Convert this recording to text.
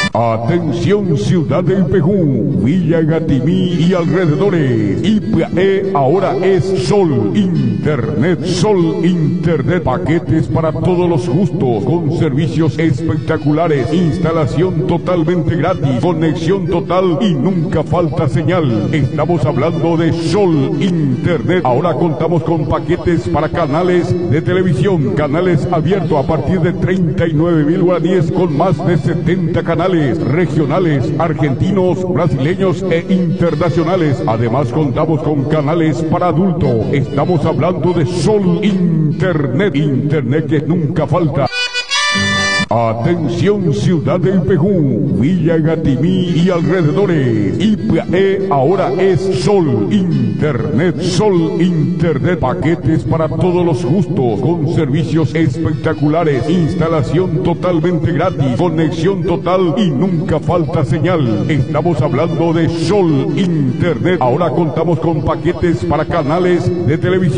Atención Ciudad del Pejú, Villa Gatimí y alrededores. IPE ahora es Sol Internet. Sol Internet, paquetes para todos los gustos, con servicios espectaculares, instalación totalmente gratis, conexión total y nunca falta señal. Estamos hablando de Sol Internet. Ahora contamos con paquetes para canales de televisión, canales abiertos a partir de 39.000 guaraníes con más de 70 canales regionales, argentinos, brasileños e internacionales. Además contamos con canales para adultos. Estamos hablando de Sol Internet, internet que nunca falta. Atención Ciudad del Pejú, Villa Gatimí y alrededores. IPE ahora es Sol Internet. Sol Internet, paquetes para todos los gustos, con servicios espectaculares, instalación totalmente gratis, conexión total y nunca falta señal. Estamos hablando de Sol Internet. Ahora contamos con paquetes para canales de televisión.